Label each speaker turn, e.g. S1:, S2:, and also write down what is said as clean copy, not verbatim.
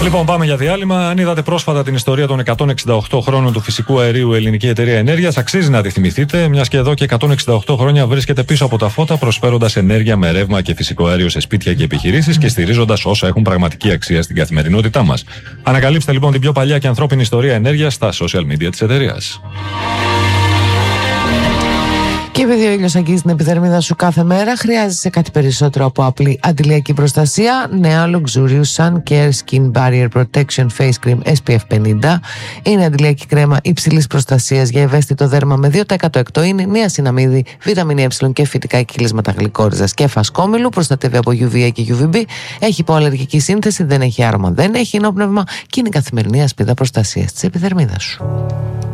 S1: Λοιπόν, πάμε για διάλειμμα. Αν είδατε πρόσφατα την ιστορία των 168 χρόνων του φυσικού αερίου Ελληνική Εταιρεία Ενέργειας, αξίζει να τη θυμηθείτε, μιας και εδώ και 168 χρόνια βρίσκεται πίσω από τα φώτα, προσφέροντας ενέργεια με ρεύμα και φυσικό αέριο σε σπίτια και επιχειρήσεις και στηρίζοντας όσα έχουν πραγματική αξία στην καθημερινότητά μας. Ανακαλύψτε λοιπόν την πιο παλιά και ανθρώπινη ιστορία ενέργειας στα social media της εταιρείας.
S2: Και επειδή ο ήλιος αγγίζει την επιδερμίδα σου κάθε μέρα, χρειάζεσαι κάτι περισσότερο από απλή αντιλιακή προστασία. Νέα Luxurious Sun Care Skin Barrier Protection Face Cream SPF 50. Είναι αντιλιακή κρέμα υψηλής προστασίας για ευαίσθητο δέρμα με 2% εκτοίνη, νιασιναμίδη, βιταμίνη Ε και φυτικά κύλισματα γλυκόριζας και φασκόμηλου. Προστατεύει από UVA και UVB. Έχει υποαλλεργική σύνθεση, δεν έχει άρωμα, δεν έχει ενόπνευμα και είναι η καθημερινή ασπίδα προστασίας της επιδερμίδας σου.